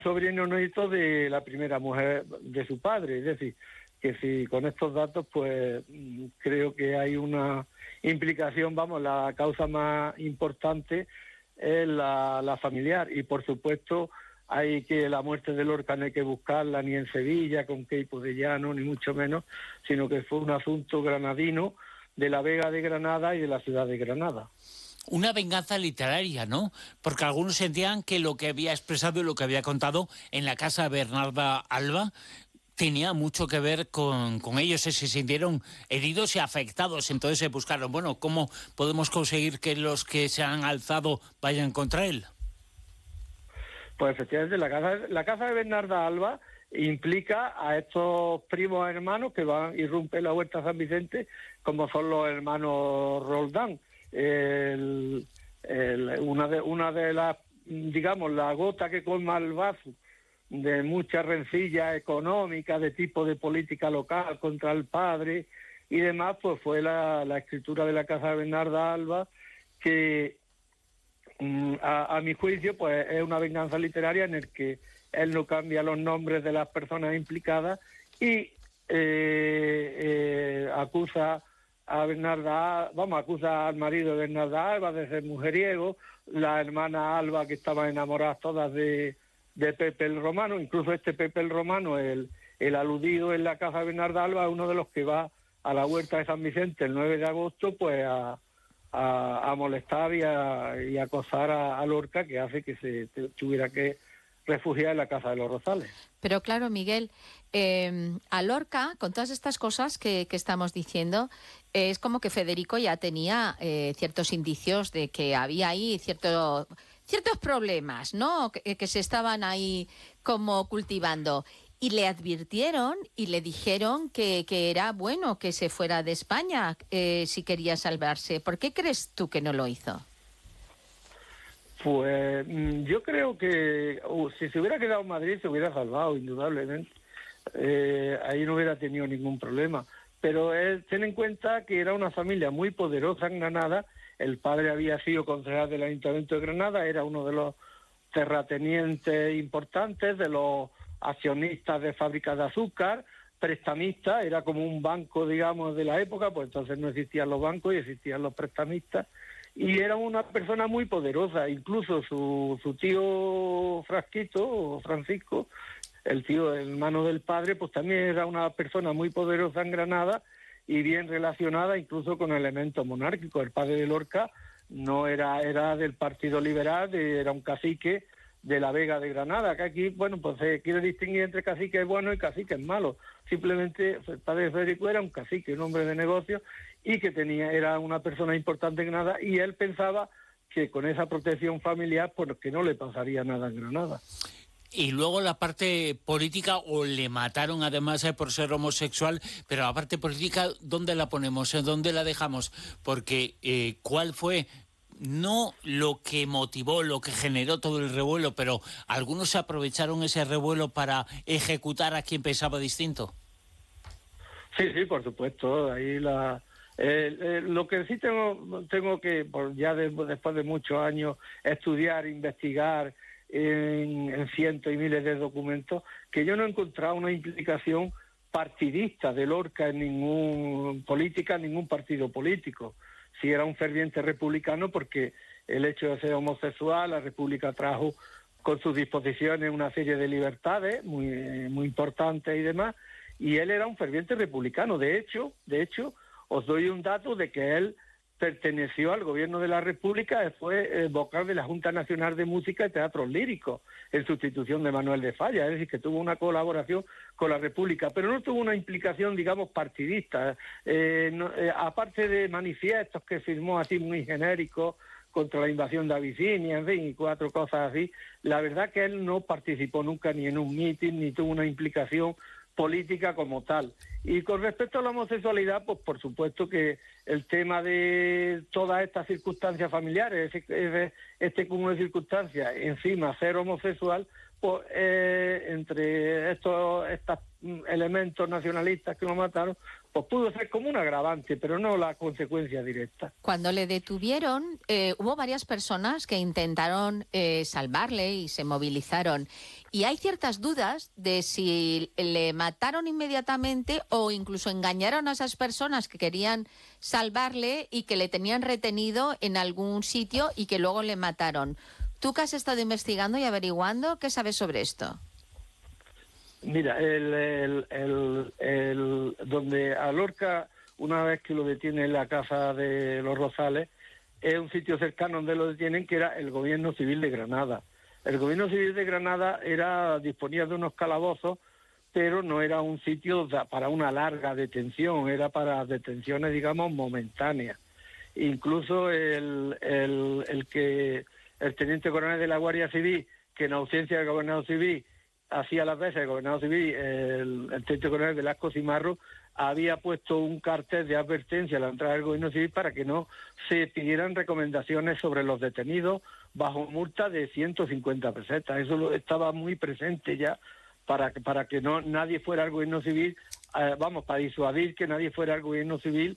sobrino nieto de la primera mujer de su padre. Es decir, que si con estos datos, pues creo que hay una implicación, vamos, la causa más importante es la familiar. Y por supuesto, hay que la muerte de Lorca no hay que buscarla ni en Sevilla, con Queipo de Llano, ni mucho menos, sino que fue un asunto granadino de la Vega de Granada y de la ciudad de Granada. Una venganza literaria, ¿no? Porque algunos sentían que lo que había expresado y lo que había contado en la casa de Bernarda Alba tenía mucho que ver con ellos, se sintieron heridos y afectados. Entonces se buscaron, bueno, ¿cómo podemos conseguir que los que se han alzado vayan contra él? Pues efectivamente la casa de Bernarda Alba implica a estos primos hermanos que irrumpen la Huerta San Vicente, como son los hermanos Roldán. Una de las, digamos, la gota que colma el vaso de muchas rencillas económicas de tipo de política local contra el padre y demás, pues fue la escritura de la casa de Bernarda Alba, que a mi juicio pues es una venganza literaria en el que él no cambia los nombres de las personas implicadas y acusa a acusa al marido de Bernarda Alba de ser mujeriego, la hermana Alba, que estaban enamoradas todas de Pepe el Romano. Incluso este Pepe el Romano, el aludido en la casa de Bernarda Alba, es uno de los que va a la Huerta de San Vicente el 9 de agosto pues a molestar y a acosar a Lorca, que hace que se tuviera que refugiar en la casa de los Rosales. Pero claro, Miguel, a Lorca, con todas estas cosas que estamos diciendo, es como que Federico ya tenía ciertos indicios de que había ahí ciertos problemas, ¿no? Que se estaban ahí como cultivando. Y le advirtieron y le dijeron que era bueno que se fuera de España si quería salvarse. ¿Por qué crees tú que no lo hizo? Pues yo creo que si se hubiera quedado en Madrid se hubiera salvado, indudablemente. Ahí no hubiera tenido ningún problema. Pero ten en cuenta que era una familia muy poderosa en Granada. El padre había sido concejal del Ayuntamiento de Granada, era uno de los terratenientes importantes, de los accionistas de fábricas de azúcar, prestamista, era como un banco, digamos, de la época, pues entonces no existían los bancos y existían los prestamistas. Y era una persona muy poderosa, incluso su tío Frasquito, o Francisco, el hermano del padre, pues también era una persona muy poderosa en Granada y bien relacionada incluso con elementos monárquicos. El padre de Lorca no era del Partido Liberal, era un cacique de la Vega de Granada, que aquí, bueno, pues se quiere distinguir entre caciques buenos y caciques malos. Simplemente el padre de Federico era un cacique, un hombre de negocios, y que era una persona importante en Granada, y él pensaba que con esa protección familiar, pues que no le pasaría nada en Granada. Y luego la parte política, o le mataron además por ser homosexual, pero la parte política, ¿dónde la ponemos? ¿Dónde la dejamos? Porque ¿cuál fue? No lo que motivó, lo que generó todo el revuelo, pero algunos se aprovecharon ese revuelo para ejecutar a quien pensaba distinto. Sí, por supuesto. Ahí lo que sí tengo que, después de muchos años, estudiar, investigar en cientos y miles de documentos, que yo no he encontrado una implicación partidista de Lorca en ningún partido político. Sí era un ferviente republicano, porque el hecho de ser homosexual, la República trajo con sus disposiciones una serie de libertades muy, muy importantes y demás, y él era un ferviente republicano. De hecho, os doy un dato de que él perteneció al gobierno de la República, fue vocal de la Junta Nacional de Música y Teatros Líricos, en sustitución de Manuel de Falla, es decir, que tuvo una colaboración con la República, pero no tuvo una implicación, digamos, partidista. Aparte de manifiestos que firmó así muy genéricos contra la invasión de Abisinia, en fin, y 4 cosas así, la verdad que él no participó nunca ni en un mitin, ni tuvo una implicación política como tal. Y con respecto a la homosexualidad, pues por supuesto que el tema de todas estas circunstancias familiares, este cúmulo de circunstancias, encima ser homosexual, pues entre estos elementos nacionalistas que lo mataron, pues pudo ser como un agravante, pero no la consecuencia directa. Cuando le detuvieron, hubo varias personas que intentaron salvarle y se movilizaron. Y hay ciertas dudas de si le mataron inmediatamente o incluso engañaron a esas personas que querían salvarle y que le tenían retenido en algún sitio y que luego le mataron. ¿Tú que has estado investigando y averiguando, qué sabes sobre esto? Mira, donde a Lorca, una vez que lo detiene en la casa de los Rosales, es un sitio cercano donde lo detienen, que era el Gobierno Civil de Granada. El Gobierno Civil de Granada disponía de unos calabozos, pero no era un sitio para una larga detención, era para detenciones, digamos, momentáneas. Incluso el teniente coronel de la Guardia Civil, que en ausencia del gobernador civil hacía las veces el gobernador civil, el teniente coronel Velasco Cimarro, había puesto un cartel de advertencia a la entrada del gobierno civil para que no se pidieran recomendaciones sobre los detenidos bajo multa de 150 pesetas. Eso estaba muy presente ya para que no nadie fuera al gobierno civil, para disuadir que nadie fuera al gobierno civil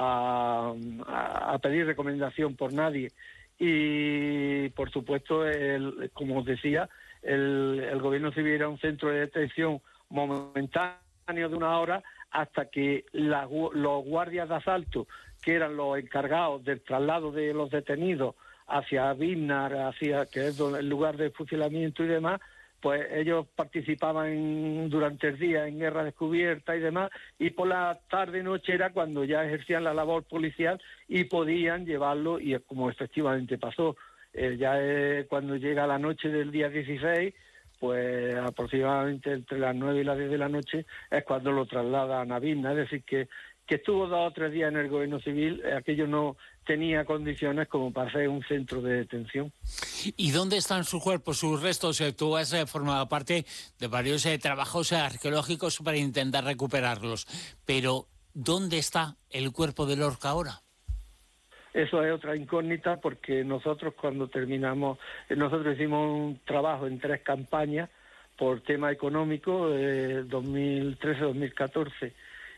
a pedir recomendación por nadie. Y por supuesto, como os decía, el gobierno civil era un centro de detención momentáneo de una hora, hasta que los guardias de asalto, que eran los encargados del traslado de los detenidos hacia Biznar, que es el lugar de fusilamiento y demás, pues ellos participaban durante el día en guerra descubierta y demás, y por la tarde-noche era cuando ya ejercían la labor policial y podían llevarlo, y como efectivamente pasó, cuando llega la noche del día 16, pues aproximadamente entre las 9 y las 10 de la noche es cuando lo trasladan a Biznar. Es decir, que estuvo 2 o 3 días en el gobierno civil, aquello no tenía condiciones como para ser un centro de detención. ¿Y dónde están sus cuerpos, sus restos? Tú has formado parte de varios trabajos arqueológicos para intentar recuperarlos, pero ¿dónde está el cuerpo de Lorca ahora? Eso es otra incógnita, porque nosotros cuando terminamos, nosotros hicimos un trabajo en 3 campañas por tema económico, 2013, 2014,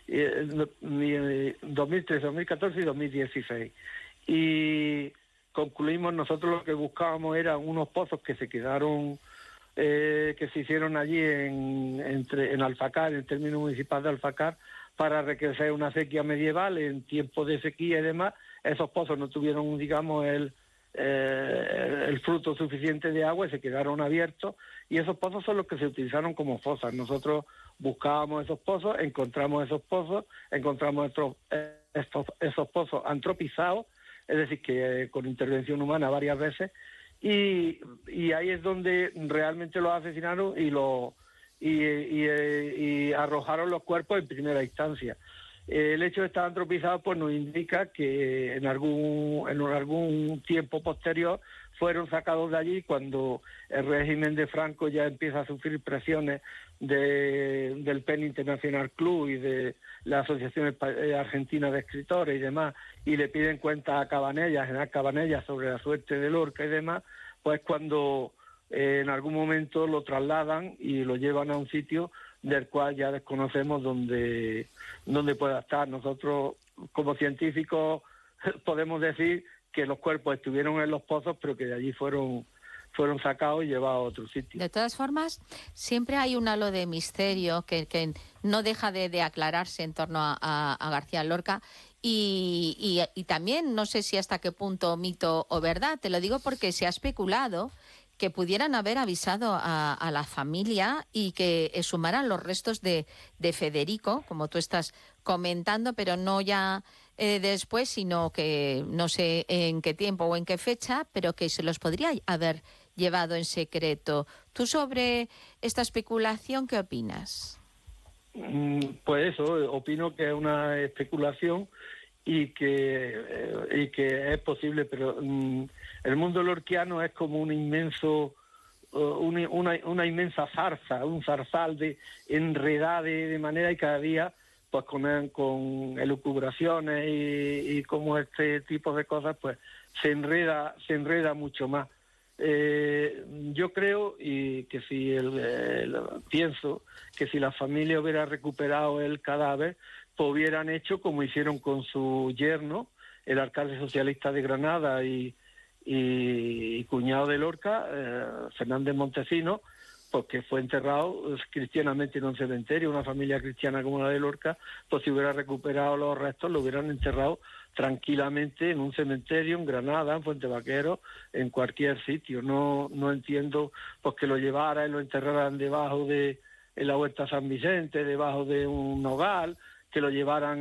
2013, 2014 y 2016. Y concluimos, nosotros lo que buscábamos eran unos pozos que se quedaron, que se hicieron allí en Alfacar, en el término municipal de Alfacar, para recrecer una sequía medieval en tiempos de sequía y demás. Esos pozos no tuvieron, digamos, el fruto suficiente de agua y se quedaron abiertos, y esos pozos son los que se utilizaron como fosas. Nosotros buscábamos esos pozos, encontramos esos pozos antropizados, es decir, que con intervención humana varias veces, y ahí es donde realmente los asesinaron y arrojaron los cuerpos en primera instancia. El hecho de estar antropizados pues nos indica que en algún tiempo posterior fueron sacados de allí, cuando el régimen de Franco ya empieza a sufrir presiones del PEN International Club y de la Asociación Argentina de Escritores y demás, y le piden cuentas a General Cabanellas, sobre la suerte de Lorca y demás, pues cuando en algún momento lo trasladan y lo llevan a un sitio del cual ya desconocemos dónde pueda estar. Nosotros, como científicos, podemos decir que los cuerpos estuvieron en los pozos, pero que de allí fueron sacados y llevados a otro sitio. De todas formas, siempre hay un halo de misterio que no deja de aclararse en torno a García Lorca, y también no sé si hasta qué punto mito o verdad. Te lo digo porque se ha especulado que pudieran haber avisado a la familia y que exhumaran los restos de Federico, como tú estás comentando, pero no ya después, sino que no sé en qué tiempo o en qué fecha, pero que se los podría haber llevado en secreto. ¿Tú sobre esta especulación qué opinas? Pues eso, opino que es una especulación y que es posible, pero el mundo lorquiano es como un inmenso una inmensa zarza, un zarzal de enredada de manera, y cada día pues con elucubraciones y como este tipo de cosas pues se enreda mucho más. Yo creo pienso que si la familia hubiera recuperado el cadáver, pues hubieran hecho como hicieron con su yerno, el alcalde socialista de Granada y cuñado de Lorca, Fernández Montesinos, porque fue enterrado cristianamente en un cementerio. Una familia cristiana como la de Lorca, pues si hubiera recuperado los restos, lo hubieran enterrado tranquilamente en un cementerio, en Granada, en Fuente Vaquero, en cualquier sitio. No entiendo pues que lo llevaran y lo enterraran debajo de en la Huerta San Vicente, debajo de un nogal, que lo llevaran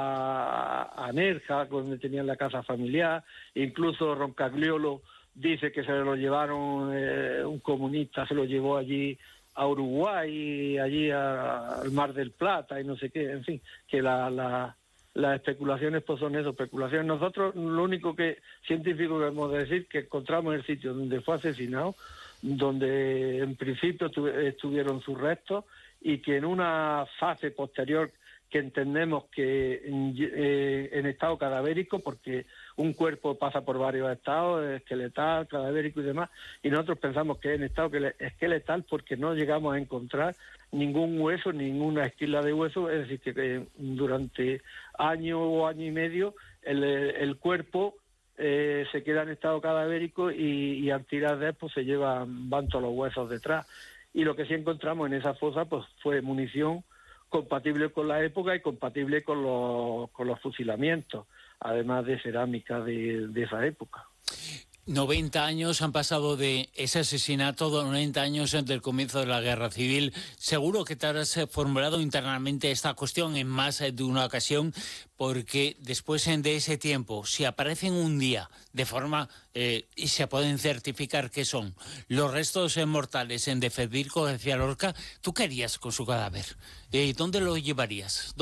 a Nerja, donde tenían la casa familiar. Incluso Roncagliolo dice que se lo llevaron, un comunista se lo llevó allí a Uruguay, allí al Mar del Plata y no sé qué, en fin, que las especulaciones pues son eso, especulaciones. Nosotros lo único que científico debemos decir que encontramos el sitio donde fue asesinado, donde en principio estuvieron sus restos, y que en una fase posterior que entendemos que en estado cadavérico, porque un cuerpo pasa por varios estados, esqueletal, cadavérico y demás, y nosotros pensamos que es en estado esqueletal porque no llegamos a encontrar ningún hueso, ninguna esquila de hueso, es decir, que durante año o año y medio el cuerpo se queda en estado cadavérico y al tirar de él pues van todos los huesos detrás. Y lo que sí encontramos en esa fosa pues fue munición compatible con la época y compatible con los fusilamientos, además de cerámica de esa época. 90 años han pasado de ese asesinato, 90 años del comienzo de la Guerra Civil. Seguro que te habrás formulado internamente esta cuestión en más de una ocasión, porque después de ese tiempo, si aparecen un día de forma y se pueden certificar que son los restos mortales de Federico García Lorca, ¿tú qué harías con su cadáver? ¿Dónde lo llevarías?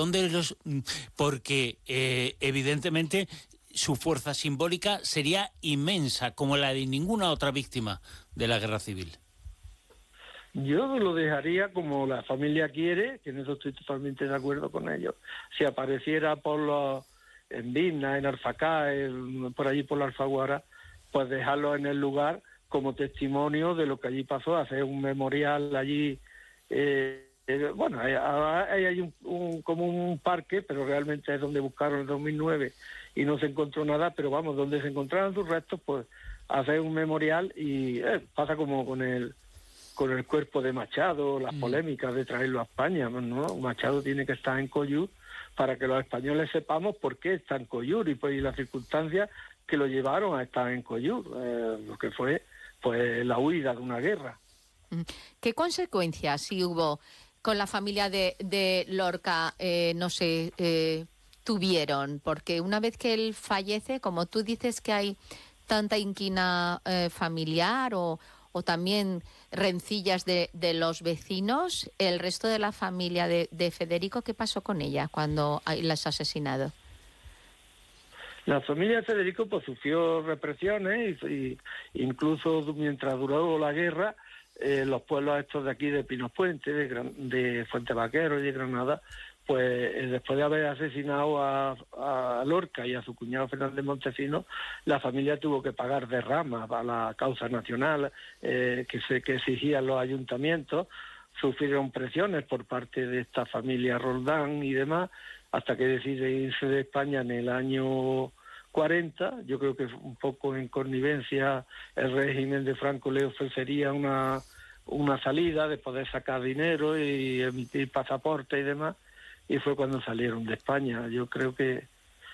Porque evidentemente su fuerza simbólica sería inmensa, como la de ninguna otra víctima de la Guerra Civil. Yo lo dejaría como la familia quiere, que en eso estoy totalmente de acuerdo con ellos. Si apareciera en Vizna, en Alfacá, por allí por la Alfaguara, pues dejarlo en el lugar como testimonio de lo que allí pasó, hacer un memorial allí. Bueno, hay como un parque, pero realmente es donde buscaron en 2009 y no se encontró nada, pero vamos, donde se encontraron sus restos, pues hacer un memorial. Y pasa como con el cuerpo de Machado, las polémicas de traerlo a España, ¿no? Machado tiene que estar en Collur para que los españoles sepamos por qué está en Collur y las circunstancias que lo llevaron a estar en Collur, lo que fue pues la huida de una guerra. ¿Qué consecuencias sí hubo con la familia de Lorca, tuvieron? Porque una vez que él fallece, como tú dices que hay tanta inquina familiar o también rencillas de los vecinos, el resto de la familia de Federico, ¿qué pasó con ella cuando las ha asesinado? La familia de Federico pues sufrió represiones y incluso mientras duró la guerra, los pueblos estos de aquí de Pinos Puente, de Fuente Vaquero y de Granada, pues después de haber asesinado a Lorca y a su cuñado Fernández Montesinos, la familia tuvo que pagar derramas a la causa nacional que exigían los ayuntamientos. Sufrieron presiones por parte de esta familia Roldán y demás, hasta que decide irse de España en el año 40. Yo creo que un poco en connivencia el régimen de Franco le ofrecería una salida de poder sacar dinero y emitir pasaporte y demás, y fue cuando salieron de España. Yo creo que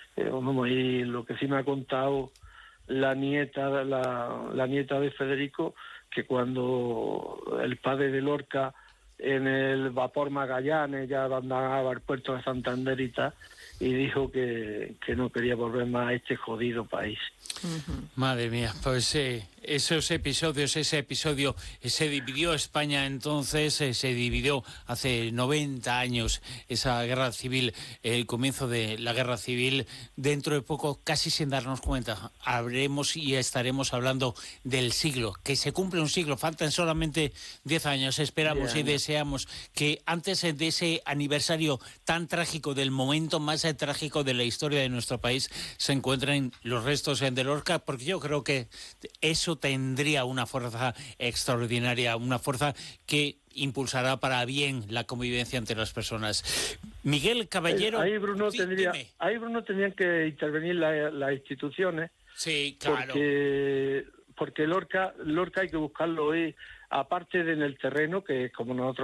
y lo que sí me ha contado la nieta de Federico, que cuando el padre de Lorca en el vapor Magallanes ya andaba al puerto de Santander y tal, y dijo que no quería volver más a este jodido país. Madre mía, pues ese episodio se dividió España entonces, se dividió hace 90 años esa guerra civil, el comienzo de la guerra civil. Dentro de poco, casi sin darnos cuenta, habremos y estaremos hablando del siglo, que se cumple un siglo, faltan solamente 10 años, esperamos y deseamos que antes de ese aniversario tan trágico, del momento más trágico de la historia de nuestro país, se encuentren los restos de Lorca, porque yo creo que eso tendría una fuerza extraordinaria, una fuerza que impulsará para bien la convivencia entre las personas. Miguel Caballero... Ahí, Bruno, tendrían que intervenir las instituciones. Sí, claro. Porque Lorca hay que buscarlo hoy. aparte de en el terreno, que como nosotros